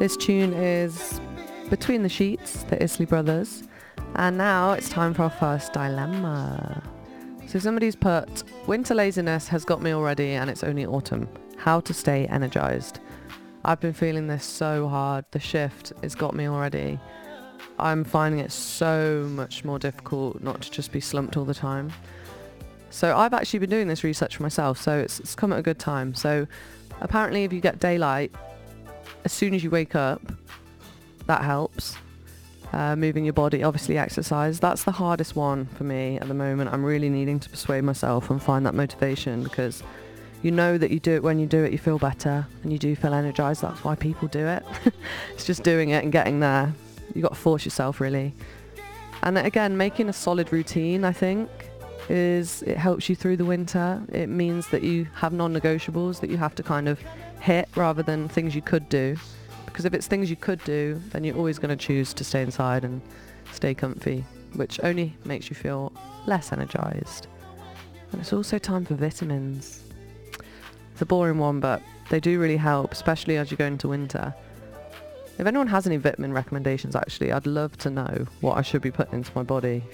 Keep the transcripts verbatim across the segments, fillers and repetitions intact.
This tune is Between the Sheets, the Isley Brothers. And now it's time for our first dilemma. So somebody's put, winter laziness has got me already and it's only autumn. How to stay energized. I've been feeling this so hard. The shift has got me already. I'm finding it so much more difficult not to just be slumped all the time. So I've actually been doing this research for myself, so it's, it's come at a good time. So apparently if you get daylight, as soon as you wake up, that helps. Uh, moving your body, obviously exercise. That's the hardest one for me at the moment. I'm really needing to persuade myself and find that motivation, because you know that you do it, when you do it you feel better and you do feel energized. That's why people do it. It's just doing it and getting there. You got to force yourself, really. And again, making a solid routine, I think, is it helps you through the winter. It means that you have non-negotiables that you have to kind of hit rather than things you could do. Because if it's things you could do, then you're always going to choose to stay inside and stay comfy, which only makes you feel less energized. And it's also time for vitamins. It's a boring one, but they do really help, especially as you go into winter. If anyone has any vitamin recommendations, actually, I'd love to know what I should be putting into my body.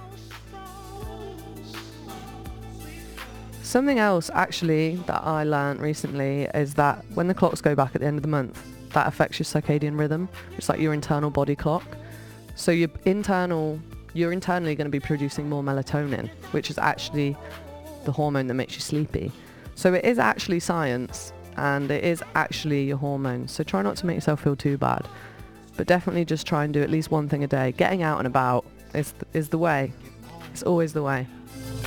Something else, actually, that I learned recently is that when the clocks go back at the end of the month, that affects your circadian rhythm. It's like your internal body clock. So your internal, you're internally going to be producing more melatonin, which is actually the hormone that makes you sleepy. So it is actually science, and it is actually your hormones. So try not to make yourself feel too bad, but definitely just try and do at least one thing a day. Getting out and about is is the way. It's always the way.